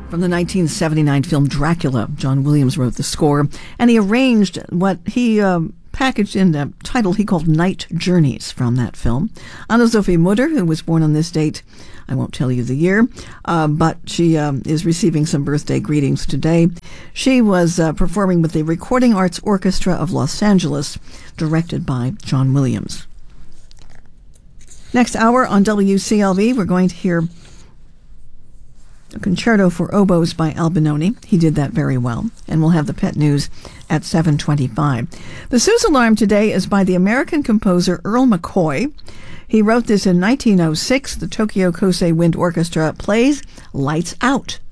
From the 1979 film Dracula, John Williams wrote the score, and he arranged what he packaged in the title he called Night Journeys from that film. Anne-Sophie Mutter, who was born on this date, I won't tell you the year, but she is receiving some birthday greetings today. She was performing with the Recording Arts Orchestra of Los Angeles, directed by John Williams. Next hour on WCLV, we're going to hear a concerto for oboes by Albinoni. He did that very well. And we'll have the pet news at 7:25. The Suze Alarm today is by the American composer Earl McCoy. He wrote this in 1906. The Tokyo Kosei Wind Orchestra plays Lights Out.